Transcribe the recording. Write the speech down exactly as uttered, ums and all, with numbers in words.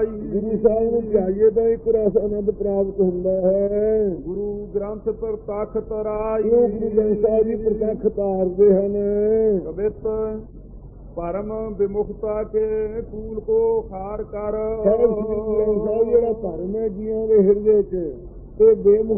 ਧਿਆਈ। ਗੁਰੂ ਸਾਹਿਬ ਨੂੰ ਧਿਆਈਏ ਤਾਂ ਇੱਕ ਰਸ ਆਨੰਦ ਪ੍ਰਾਪਤ ਹੁੰਦਾ ਹੈ। ਗੁਰੂ ਗ੍ਰੰਥ ਪ੍ਰਤੱਖ ਤਰਾਈ। ਉਹ ਗੁਰੂ ਗ੍ਰੰਥ ਸਾਹਿਬ ਜੀ ਪ੍ਰਤੱਖ ਤਾਰਦੇ ਹਨ। ਕਬਿਤ ਪਰਮ ਵਿਮੁਖਤਾ ਕੇ ਕੂਲ ਕੋ ਖਾਰ ਕਰ। ਸਾਹਿਬ ਸ੍ਰੀ ਗੁਰੂ ਗ੍ਰੰਥ ਸਾਹਿਬ ਜਿਹੜਾ ਧਰਮ ਹੈ ਜੀਆਂ ਦੇ ਹਿਰਦੇ ਚ ਤੇ ਬੇਮੁਖ